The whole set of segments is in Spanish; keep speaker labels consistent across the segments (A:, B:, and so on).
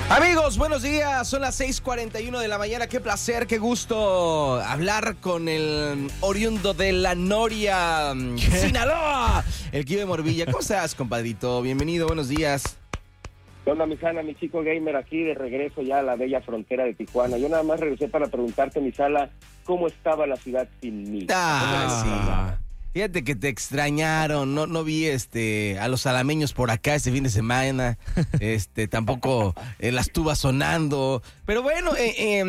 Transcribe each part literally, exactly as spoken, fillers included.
A: Amigos, buenos días, son las seis cuarenta y uno de la mañana, qué placer, qué gusto hablar con el oriundo de La Noria, ¿Qué? Sinaloa, el Kibe Morbilla. ¿Cómo estás, compadrito? Bienvenido, buenos días.
B: ¿Qué onda, mi Sala, mi chico gamer, aquí de regreso ya a la bella frontera de Tijuana? Yo nada más regresé para preguntarte, mi Sala, ¿cómo estaba la ciudad sin mí?
A: Ah, sí. Fíjate que te extrañaron, no no vi este a los alameños por acá este fin de semana, este tampoco eh, las tubas sonando, pero bueno, eh, eh,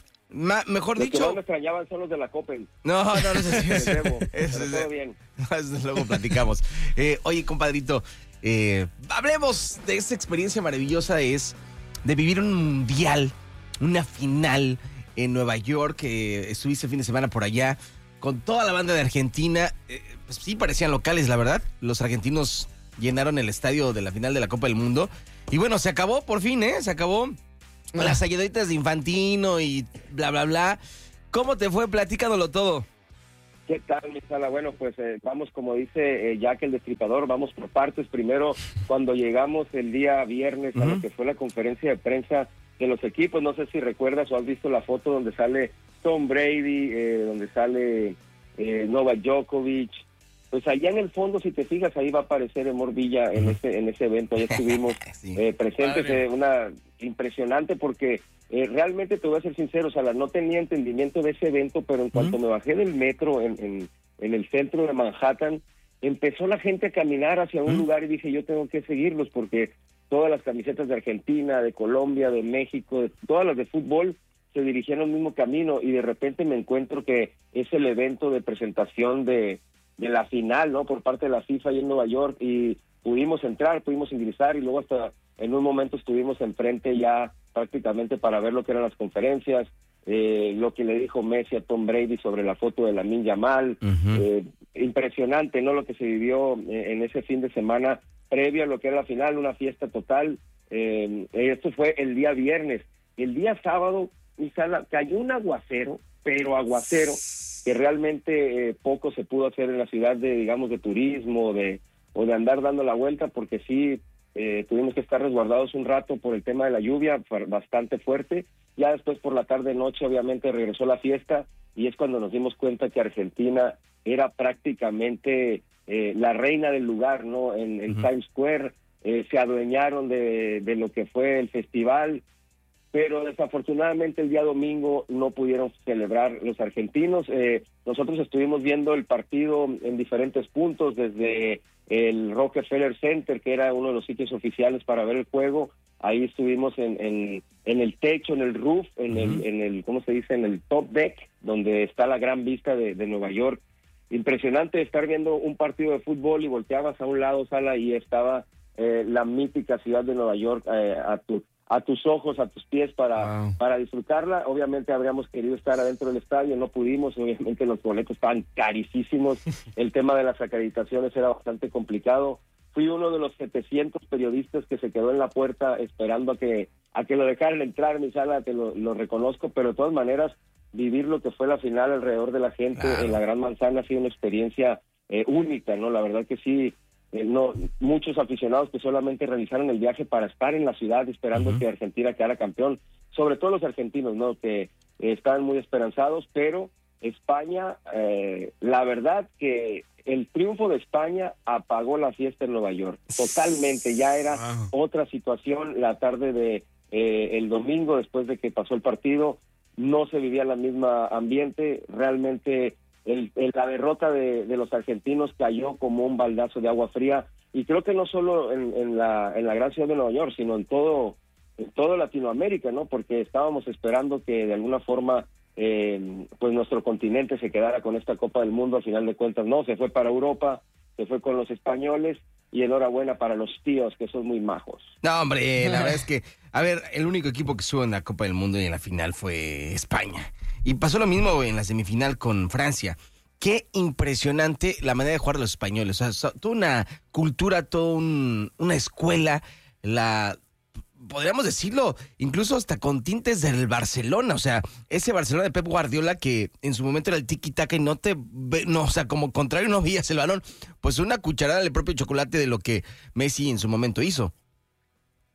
A: ma, mejor
B: los
A: dicho...
B: Los que no me extrañaban son los de la Coppel.
A: No, no, no, no sé si
B: eso,
A: eso,
B: eso, todo bien.
A: Eso luego platicamos. Eh, oye, compadrito, eh, hablemos de esta experiencia maravillosa es de vivir un mundial, una final en Nueva York, que eh, estuviste el fin de semana por allá, con toda la banda de Argentina. Eh, pues sí parecían locales, la verdad. Los argentinos llenaron el estadio de la final de la Copa del Mundo. Y bueno, se acabó por fin, ¿eh? Se acabó ah. las ayudaditas de Infantino y bla, bla, bla. ¿Cómo te fue? Platícanoslo todo.
B: ¿Qué tal, mi Sala? Bueno, pues eh, vamos, como dice eh, Jack el Destripador, vamos por partes. Primero, cuando llegamos el día viernes uh-huh. a lo que fue la conferencia de prensa de los equipos, no sé si recuerdas o has visto la foto donde sale Tom Brady, eh, donde sale eh, Novak Djokovic. Pues allá en el fondo, si te fijas, ahí va a aparecer Emor Villa en ese en ese evento. Allá estuvimos sí. eh, presentes, eh, una impresionante porque eh, realmente te voy a ser sincero, o sea, no tenía entendimiento de ese evento, pero en cuanto uh-huh. me bajé del metro en, en, en el centro de Manhattan, empezó la gente a caminar hacia un uh-huh. lugar y dije, yo tengo que seguirlos porque todas las camisetas de Argentina, de Colombia, de México, de, todas las de fútbol, se dirigían al mismo camino y de repente me encuentro que es el evento de presentación de, de la final, ¿no? Por parte de la FIFA ahí en Nueva York y pudimos entrar, pudimos ingresar y luego hasta en un momento estuvimos enfrente ya prácticamente para ver lo que eran las conferencias, eh, lo que le dijo Messi a Tom Brady sobre la foto de Lamine Yamal. Uh-huh. eh, impresionante, ¿no? Lo que se vivió eh, en ese fin de semana previo a lo que era la final, una fiesta total. Eh, esto fue el día viernes. El día sábado, mi Sala, cayó un aguacero, pero aguacero, que realmente eh, poco se pudo hacer en la ciudad de, digamos, de turismo de, o de andar dando la vuelta, porque sí eh, tuvimos que estar resguardados un rato por el tema de la lluvia, bastante fuerte. Ya después por la tarde-noche, obviamente, regresó la fiesta, y es cuando nos dimos cuenta que Argentina era prácticamente eh, la reina del lugar, ¿no? En, en uh-huh. Times Square eh, se adueñaron de, de lo que fue el festival, pero desafortunadamente el día domingo no pudieron celebrar los argentinos. Eh, nosotros estuvimos viendo el partido en diferentes puntos, desde el Rockefeller Center, que era uno de los sitios oficiales para ver el juego. Ahí estuvimos en, en, en el techo, en el roof, en, uh-huh. el, en el, ¿cómo se dice? En el top deck, donde está la gran vista de, de Nueva York. Impresionante estar viendo un partido de fútbol y volteabas a un lado, Sala, y estaba eh, la mítica ciudad de Nueva York eh, a tu a tus ojos, a tus pies para, wow. para disfrutarla. Obviamente habríamos querido estar adentro del estadio, no pudimos, obviamente los boletos estaban carísimos, el tema de las acreditaciones era bastante complicado. Fui uno de los setecientos periodistas que se quedó en la puerta esperando a que a que lo dejaran entrar, mi Sala, te lo, lo reconozco, pero de todas maneras, vivir lo que fue la final alrededor de la gente wow. en la Gran Manzana ha sido una experiencia eh, única, ¿no? La verdad que sí. Eh, no, muchos aficionados que solamente realizaron el viaje para estar en la ciudad esperando uh-huh. que Argentina quedara campeón, sobre todo los argentinos, ¿no? Que eh, estaban muy esperanzados, pero España, eh, la verdad que el triunfo de España apagó la fiesta en Nueva York, totalmente, ya era wow. otra situación. La tarde de eh, el domingo, después de que pasó el partido, no se vivía el mismo ambiente, realmente. El, el, la derrota de, de los argentinos cayó como un baldazo de agua fría, y creo que no solo en, en la en la gran ciudad de Nueva York, sino en todo en todo Latinoamérica, ¿no? Porque estábamos esperando que de alguna forma eh, pues nuestro continente se quedara con esta Copa del Mundo. Al final de cuentas no, se fue para Europa, se fue con los españoles, y enhorabuena para los tíos, que son muy majos.
A: No, hombre, la verdad es que, a ver, el único equipo que estuvo en la Copa del Mundo y en la final fue España. Y pasó lo mismo en la semifinal con Francia. Qué impresionante la manera de jugar de los españoles. O sea, toda una cultura, toda un, una escuela, la... podríamos decirlo, incluso hasta con tintes del Barcelona. O sea, ese Barcelona de Pep Guardiola que en su momento era el tiki-taka y no te... Ve, no, o sea, como contrario no veías el balón. Pues una cucharada del propio chocolate de lo que Messi en su momento hizo.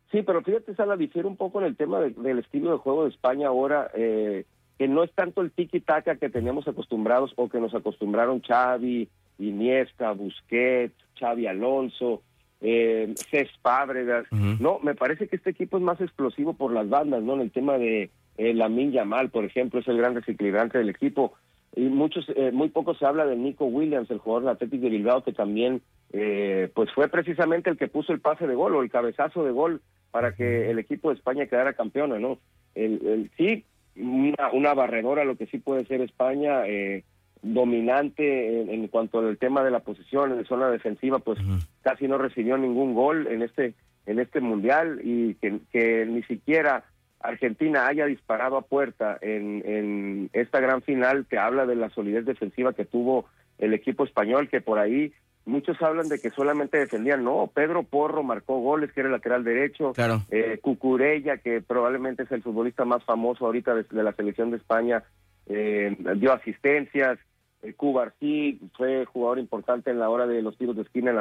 B: Sí, pero fíjate, Sala, difiere un poco en el tema de, del estilo de juego de España ahora, eh, que no es tanto el tiki-taka que teníamos acostumbrados o que nos acostumbraron Xavi, Iniesta, Busquets, Xavi Alonso, eh, Cesc Fábregas. Uh-huh. No, me parece que este equipo es más explosivo por las bandas, ¿no? En el tema de eh, Lamine Yamal, por ejemplo, es el gran desequilibrante del equipo. Y muchos, eh, muy poco se habla de Nico Williams, el jugador del Athletic de Bilbao, que también eh, pues fue precisamente el que puso el pase de gol o el cabezazo de gol para que el equipo de España quedara campeona, ¿no? El, el, sí, una, una barredora, lo que sí puede ser España, eh, dominante en, en cuanto al tema de la posición, en la zona defensiva, pues uh-huh. casi no recibió ningún gol en este en este mundial, y que, que ni siquiera Argentina haya disparado a puerta en, en esta gran final, que habla de la solidez defensiva que tuvo el equipo español, que por ahí muchos hablan de que solamente defendían. No, Pedro Porro marcó goles, que era el lateral derecho.
A: Claro.
B: Eh, Cucurella, que probablemente es el futbolista más famoso ahorita de, de la selección de España, eh, dio asistencias. Eh, Cubarsí fue jugador importante en la hora de los tiros de esquina en la